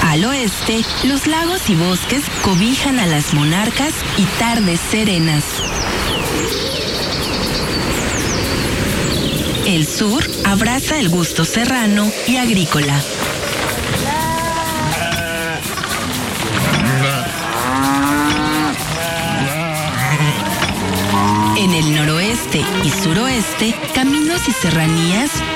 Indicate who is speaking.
Speaker 1: Al oeste, los lagos y bosques cobijan a las monarcas y tardes serenas. El sur abraza el gusto serrano y agrícola. En el noroeste y suroeste, caminos y serranías